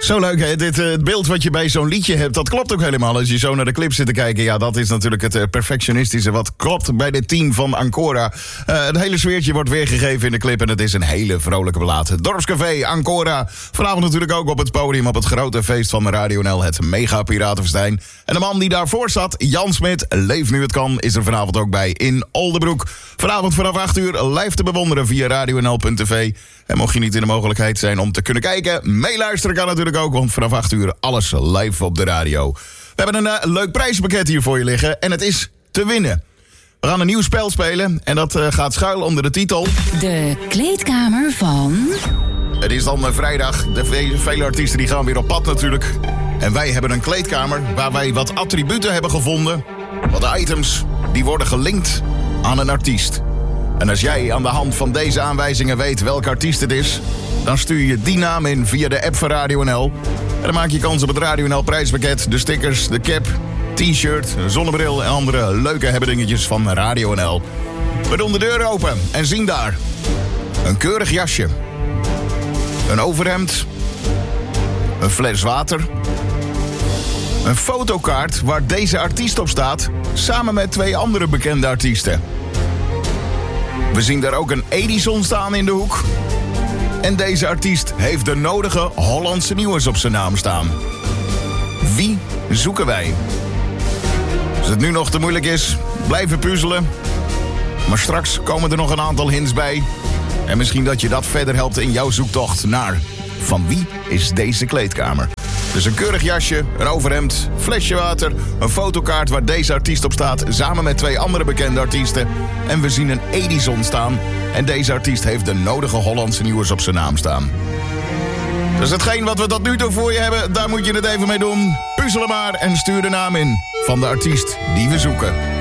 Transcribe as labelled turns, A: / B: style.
A: Zo leuk, hè? Het beeld wat je bij zo'n liedje hebt, dat klopt ook helemaal. Als je zo naar de clip zit te kijken, ja, dat is natuurlijk het perfectionistische wat klopt bij dit team van Ancora. Het hele sfeertje wordt weergegeven in de clip en het is een hele vrolijke ballade. Dorpscafé, Ancora. Vanavond natuurlijk ook op het podium op het grote feest van Radio NL, het Mega Piratenfestijn. En de man die daarvoor zat, Jan Smit, Leef nu het kan, is er vanavond ook bij in Oldebroek. Vanavond vanaf 8 uur live te bewonderen via radionl.tv. En mocht je niet in de mogelijkheid zijn om te kunnen kijken, meeluisteren kan natuurlijk ook, want vanaf 8 uur alles live op de radio. We hebben een leuk prijspakket hier voor je liggen en het is te winnen. We gaan een nieuw spel spelen en dat gaat schuil onder de titel
B: De kleedkamer van...
A: Het is dan vrijdag, vele artiesten die gaan weer op pad natuurlijk. En wij hebben een kleedkamer waar wij wat attributen hebben gevonden. Wat items die worden gelinkt aan een artiest. En als jij aan de hand van deze aanwijzingen weet welke artiest het is, dan stuur je die naam in via de app van Radio NL. En dan maak je kans op het Radio NL prijspakket, de stickers, de cap, t-shirt, zonnebril en andere leuke hebbedingetjes van Radio NL. We doen de deur open en zien daar een keurig jasje, een overhemd, een fles water, een fotokaart waar deze artiest op staat, samen met 2 andere bekende artiesten. We zien daar ook een Edison staan in de hoek. En deze artiest heeft de nodige Hollandse nieuws op zijn naam staan. Wie zoeken wij? Als het nu nog te moeilijk is, blijven puzzelen. Maar straks komen er nog een aantal hints bij. En misschien dat je dat verder helpt in jouw zoektocht naar van wie is deze kleedkamer. Dus een keurig jasje, een overhemd, flesje water, een fotokaart waar deze artiest op staat, samen met 2 andere bekende artiesten. En we zien een Edison staan. En deze artiest heeft de nodige Hollandse nieuws op zijn naam staan. Dus hetgeen wat we tot nu toe voor je hebben, daar moet je het even mee doen. Puzzelen maar en stuur de naam in van de artiest die we zoeken.